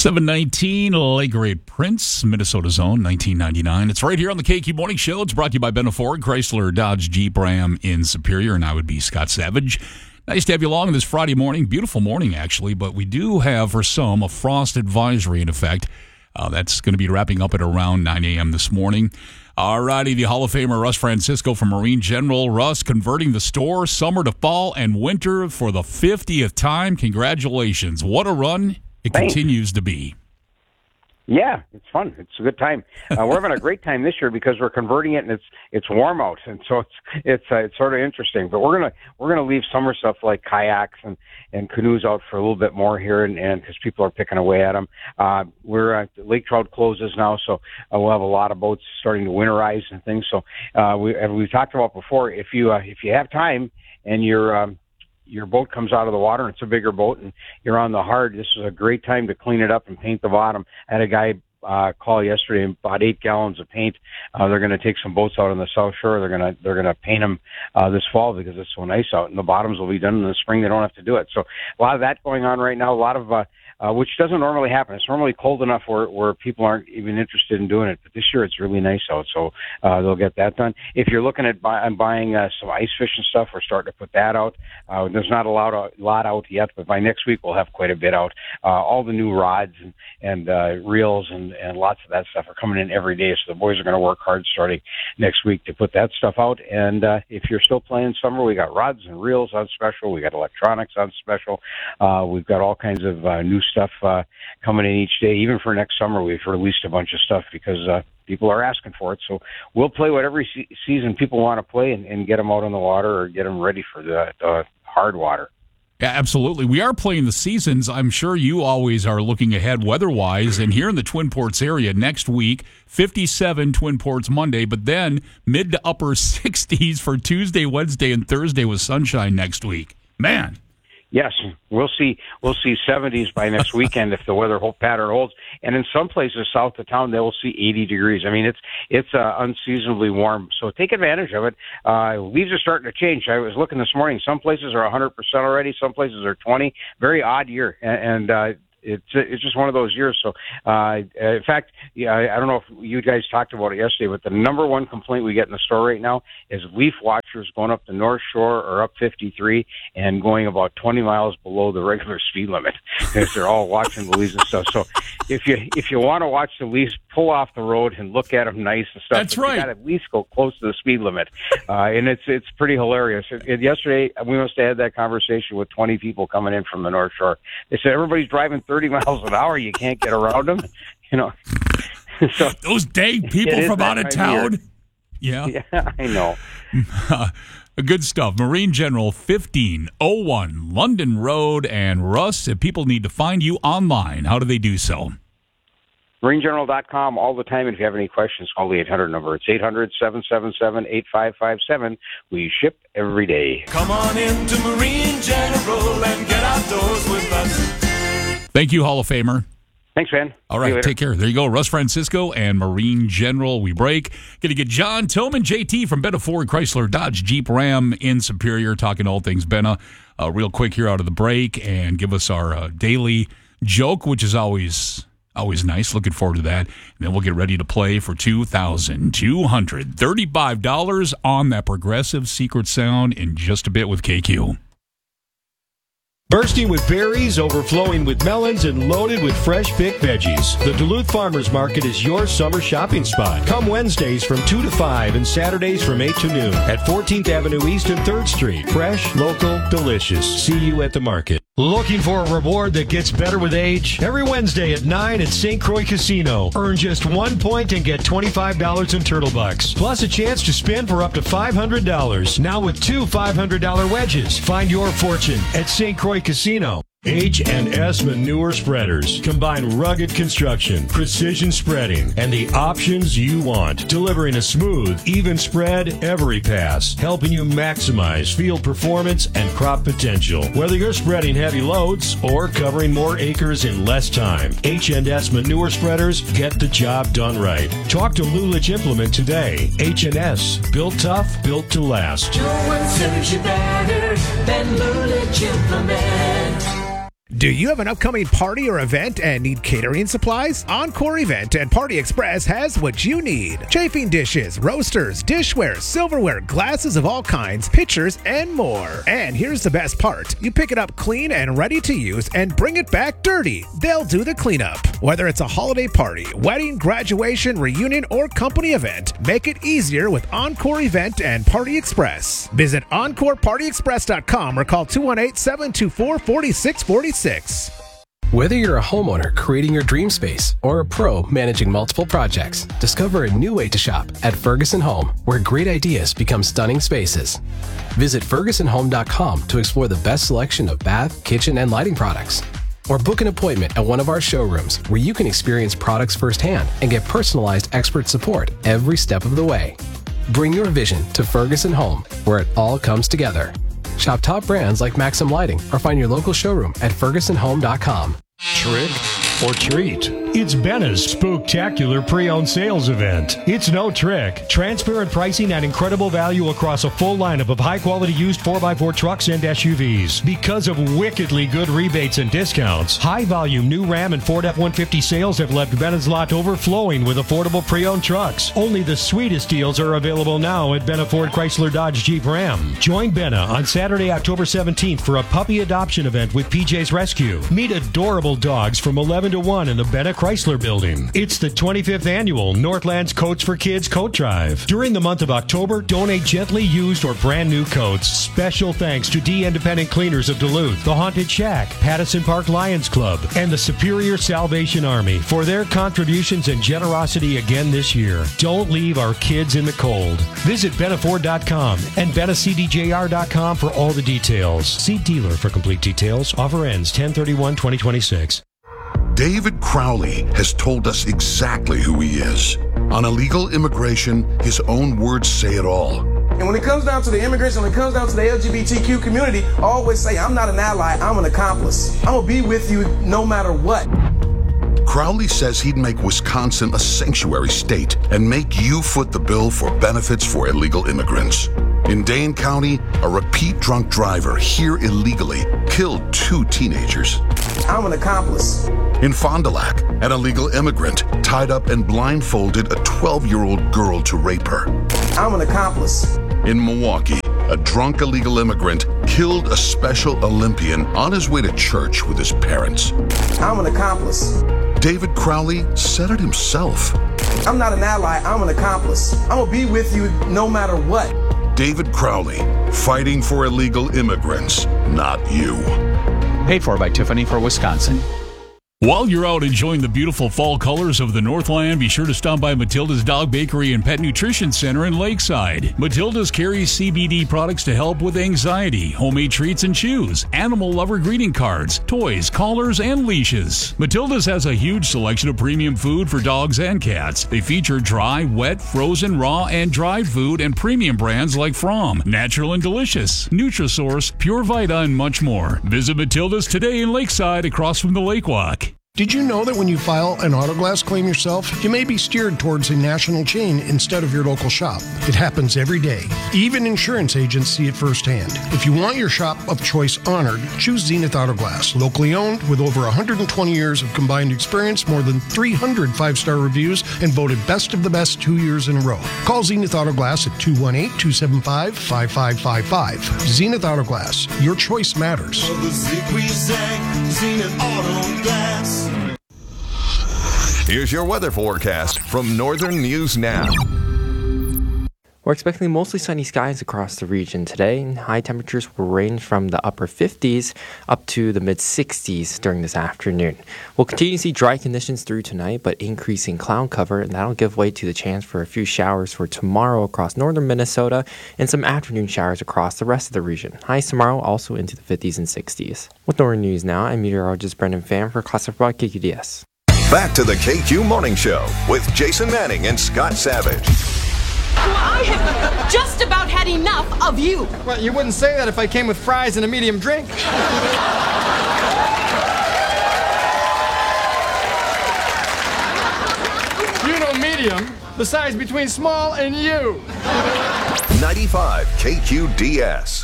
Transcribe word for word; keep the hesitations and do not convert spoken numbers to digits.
seven nineteen, Lake Great Prince, Minnesota Zone, nineteen ninety-nine. It's right here on the K Q Morning Show. It's brought to you by Benna Ford, Chrysler, Dodge, Jeep, Ram in Superior, and I would be Scott Savage. Nice to have you along this Friday morning. Beautiful morning, actually, but we do have, for some, a frost advisory in effect. Uh, that's going to be wrapping up at around nine a.m. this morning. All righty, the Hall of Famer Russ Francisco from Marine General. Russ, converting the store summer to fall and winter for the fiftieth time. Congratulations. What a run it Thanks. continues to be. Yeah, it's fun. It's a good time. Uh, we're having a great time this year because we're converting it, and it's it's warm out, and so it's it's uh, it's sort of interesting. But we're gonna we're gonna leave summer stuff like kayaks and, and canoes out for a little bit more here, and and because people are picking away at them. Uh, we're uh, lake trout closes now, so uh, we'll have a lot of boats starting to winterize and things. So uh, we and we talked about before, if you uh, if you have time and you're um, your boat comes out of the water and it's a bigger boat and you're on the hard, this is a great time to clean it up and paint the bottom. I had a guy uh, call yesterday and bought eight gallons of paint. Uh, they're going to take some boats out on the South Shore. They're going to, they're going to paint them uh, this fall because it's so nice out, and the bottoms will be done in the spring. They don't have to do it. So a lot of that going on right now, a lot of, uh, uh, which doesn't normally happen. It's normally cold enough where, where people aren't even interested in doing it. But this year it's really nice out, so uh, they'll get that done. If you're looking at buy, I'm buying uh, some ice fishing stuff, we're starting to put that out. Uh, there's not a lot, a lot out yet, but by next week we'll have quite a bit out. Uh, all the new rods and, and uh, reels and, and lots of that stuff are coming in every day, so the boys are going to work hard starting next week to put that stuff out. And uh, if you're still playing summer, we got rods and reels on special. We got electronics on special. Uh, we've got all kinds of uh, new stuff uh, coming in each day. Even for next summer, we've released a bunch of stuff because uh, people are asking for it. So we'll play whatever se- season people want to play and, and get them out on the water or get them ready for the, the hard water. Yeah, absolutely. We are playing the seasons. I'm sure you always are looking ahead weather-wise. And here in the Twin Ports area next week, fifty-seven Twin Ports Monday, but then mid to upper sixties for Tuesday, Wednesday, and Thursday with sunshine next week. Man. Yes, we'll see. We'll see seventies by next weekend if the weather pattern holds. And in some places south of town, they will see eighty degrees. I mean, it's it's uh, unseasonably warm. So take advantage of it. Uh, leaves are starting to change. I was looking this morning. Some places are one hundred percent already. Some places are twenty. Very odd year. And, and uh, it's it's just one of those years. So, uh, in fact, yeah, I, I don't know if you guys talked about it yesterday, but the number one complaint we get in the store right now is leaf watchers going up the North Shore or up fifty-three and going about twenty miles below the regular speed limit because they're all watching the leaves and stuff. So, if you if you want to watch the leaves, pull off the road and look at them nice and stuff. That's but right. You got to at least go close to the speed limit, uh, and it's it's pretty hilarious. It, it, yesterday, we must have had that conversation with twenty people coming in from the North Shore. They said everybody's driving thirty miles an hour. You can't get around them, you know. So those dang people from out of town. Yeah. Yeah, I know. Uh, good stuff. Marine General, fifteen oh one London Road. And Russ, if people need to find you online, how do they do so? marine general dot com all the time. And if you have any questions, call the eight hundred number. It's eight hundred, seven seven seven, eight five five seven. We ship every day. Come on into Marine General and get outdoors with us. Thank you, Hall of Famer. Thanks, man. All right, take care. There you go. Russ Francisco and Marine General. We break. Going to get John Tillman, J T from Benna Ford, Chrysler, Dodge, Jeep, Ram in Superior, talking all things Benna. Uh, real quick here out of the break, and give us our uh, daily joke, which is always always nice. Looking forward to that. And then we'll get ready to play for two thousand two hundred thirty-five dollars on that Progressive Secret Sound in just a bit with K Q. Bursting with berries, overflowing with melons, and loaded with fresh picked veggies. The Duluth Farmers Market is your summer shopping spot. Come Wednesdays from two to five and Saturdays from eight to noon at fourteenth Avenue East and third Street. Fresh, local, delicious. See you at the market. Looking for a reward that gets better with age? Every Wednesday at nine at Saint Croix Casino. Earn just one point and get twenty-five dollars in Turtle Bucks. Plus a chance to spin for up to five hundred dollars. Now with two five hundred dollars wedges. Find your fortune at Saint Croix Casino. H and S Manure Spreaders combine rugged construction, precision spreading, and the options you want, delivering a smooth, even spread every pass, helping you maximize field performance and crop potential. Whether you're spreading heavy loads or covering more acres in less time, H and S Manure Spreaders get the job done right. Talk to Lulich Implement today. H and S, built tough, built to last. No one serves you better than Lulich Implement. Do you have an upcoming party or event and need catering supplies? Encore Event and Party Express has what you need. Chafing dishes, roasters, dishware, silverware, glasses of all kinds, pitchers, and more. And here's the best part. You pick it up clean and ready to use and bring it back dirty. They'll do the cleanup. Whether it's a holiday party, wedding, graduation, reunion, or company event, make it easier with Encore Event and Party Express. Visit encore party express dot com or call two one eight, seven two four, four six four six. Whether you're a homeowner creating your dream space or a pro managing multiple projects, discover a new way to shop at Ferguson Home, where great ideas become stunning spaces. Visit ferguson home dot com to explore the best selection of bath, kitchen, and lighting products. Or book an appointment at one of our showrooms where you can experience products firsthand and get personalized expert support every step of the way. Bring your vision to Ferguson Home, where it all comes together. Shop top brands like Maxim Lighting or find your local showroom at ferguson home dot com. Trick or treat? It's Bena's Spooktacular Pre-Owned Sales Event. It's no trick. Transparent pricing and incredible value across a full lineup of high-quality used four by four trucks and S U Vs. Because of wickedly good rebates and discounts, high-volume new Ram and Ford F one fifty sales have left Bena's lot overflowing with affordable pre-owned trucks. Only the sweetest deals are available now at Bena Ford Chrysler Dodge Jeep Ram. Join Bena on Saturday, October seventeenth for a puppy adoption event with P J's Rescue. Meet adorable dogs from eleven to one in the Bena Chrysler Building. It's the twenty-fifth annual Northlands Coats for Kids Coat Drive. During the month of October, donate gently used or brand new coats. Special thanks to D Independent Cleaners of Duluth, the Haunted Shack, Pattison Park Lions Club, and the Superior Salvation Army for their contributions and generosity again this year. Don't leave our kids in the cold. Visit Bena Ford dot com and Bena C D J R dot com for all the details. See dealer for complete details. Offer ends ten thirty-one twenty twenty-six. David Crowley has told us exactly who he is. On illegal immigration, his own words say it all. And when it comes down to the immigration, when it comes down to the L G B T Q community, I always say, I'm not an ally, I'm an accomplice. I'm gonna be with you no matter what. Crowley says he'd make Wisconsin a sanctuary state and make you foot the bill for benefits for illegal immigrants. In Dane County, a repeat drunk driver here illegally killed two teenagers. I'm an accomplice. In Fond du Lac, an illegal immigrant tied up and blindfolded a twelve-year-old girl to rape her. I'm an accomplice. In Milwaukee, a drunk illegal immigrant killed a Special Olympian on his way to church with his parents. I'm an accomplice. David Crowley said it himself. I'm not an ally, I'm an accomplice. I'm gonna be with you no matter what. David Crowley, fighting for illegal immigrants, not you. Paid for by Tiffany for Wisconsin. While you're out enjoying the beautiful fall colors of the Northland, be sure to stop by Matilda's Dog Bakery and Pet Nutrition Center in Lakeside. Matilda's carries C B D products to help with anxiety, homemade treats and chews, animal lover greeting cards, toys, collars, and leashes. Matilda's has a huge selection of premium food for dogs and cats. They feature dry, wet, frozen, raw, and dried food and premium brands like From, Natural and Delicious, Nutrisource, Pure Vita, and much more. Visit Matilda's today in Lakeside across from the Lake Walk. Did you know that when you file an auto glass claim yourself, you may be steered towards a national chain instead of your local shop? It happens every day. Even insurance agents see it firsthand. If you want your shop of choice honored, choose Zenith Auto Glass. Locally owned, with over one hundred twenty years of combined experience, more than three hundred five-star reviews, and voted best of the best two years in a row. Call Zenith Auto Glass at two one eight, two seven five, five five five five. Zenith Auto Glass. Your choice matters. Zenith Auto Glass. Here's your weather forecast from Northern News Now. We're expecting mostly sunny skies across the region today, and high temperatures will range from the upper fifties up to the mid-sixties during this afternoon. We'll continue to see dry conditions through tonight, but increasing cloud cover, and that'll give way to the chance for a few showers for tomorrow across northern Minnesota and some afternoon showers across the rest of the region. Highs tomorrow also into the fifties and sixties. With Northern News Now, I'm meteorologist Brendan Pham for Classified K Q D S. Back to the K Q Morning Show with Jason Manning and Scott Savage. Well, I have just about had enough of you. Well, you wouldn't say that if I came with fries and a medium drink. You know medium, the size between small and you. ninety-five K Q D S.